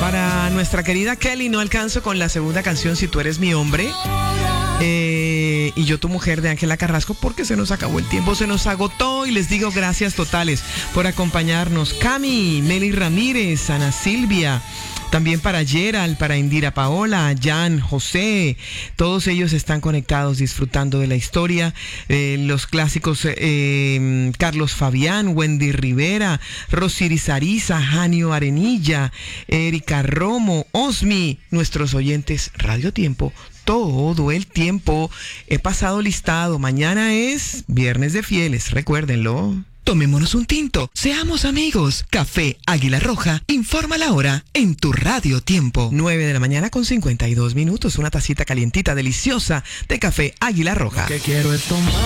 Para nuestra querida Kelly, no alcanzo con la segunda canción, Si tú eres mi hombre. Y yo tu mujer, de Ángela Carrasco, porque se nos acabó el tiempo, se nos agotó, y les digo gracias totales por acompañarnos. Cami, Meli Ramírez, Ana Silvia, también para Gerald, para Indira Paola, Jan, José, todos ellos están conectados disfrutando de la historia, los clásicos, Carlos Fabián, Wendy Rivera, Rosiris Ariza, Janio Arenilla, Erika Romo, Osmi, nuestros oyentes Radio Tiempo, todo el tiempo. He pasado listado. Mañana es Viernes de Fieles, recuérdenlo. Tomémonos un tinto, seamos amigos. Café Águila Roja informa la hora en tu Radio Tiempo. 9:52 a.m, una tacita calientita, deliciosa de Café Águila Roja. Lo que quiero es tomar.